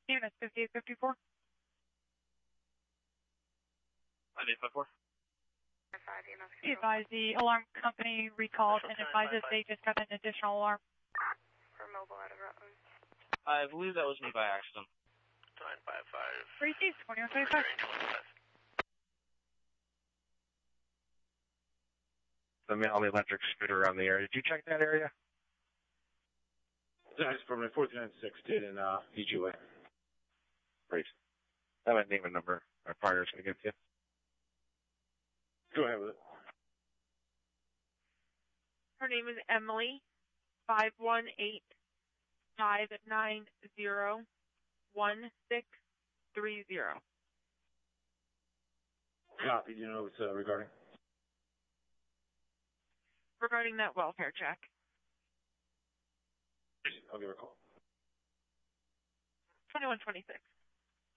Unit 5854. 5854. Be advised, the alarm company recalled and advised us they just got an additional alarm. For mobile out of Rutland. I believe that was me by accident. 955. 2125. The male on the electric scooter around the area. Did you check that area? That's from 496 did in EGWay. Great. I have a name and number. My partner's going to give to you. Go ahead with it. Her name is Emily. 518-590-1630. Copy. Do you know what it's regarding? Regarding that welfare check. I'll give her a call. 2126.